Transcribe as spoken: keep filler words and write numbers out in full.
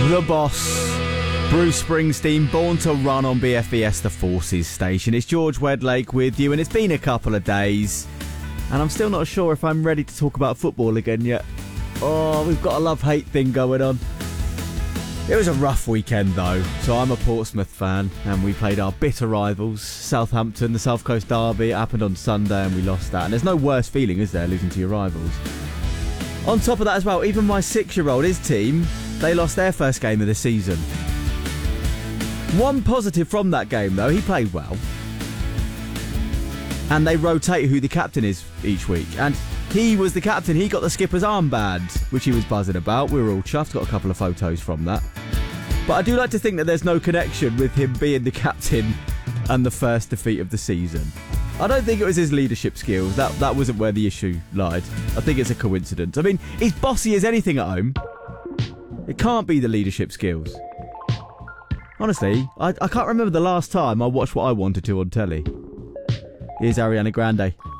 The boss, Bruce Springsteen, born to run on B F B S The Forces station. It's George Wedlake with you, and it's been a couple of days, and I'm still not sure if I'm ready to talk about football again yet. Oh, we've got a love-hate thing going on. It was a rough weekend though, so I'm a Portsmouth fan, and we played our bitter rivals, Southampton, the South Coast Derby. It happened on Sunday and we lost that, and there's no worse feeling, is there, losing to your rivals? On top of that as well, even my six-year-old, his team, they lost their first game of the season. One positive from that game, though, he played well. And they rotate who the captain is each week. And he was the captain. He got the skipper's armband, which he was buzzing about. We were all chuffed. Got a couple of photos from that. But I do like to think that there's no connection with him being the captain and the first defeat of the season. I don't think it was his leadership skills. That, that wasn't where the issue lied. I think it's a coincidence. I mean, he's bossy as anything at home. It can't be the leadership skills. Honestly, I, I can't remember the last time I watched what I wanted to on telly. Here's Ariana Grande.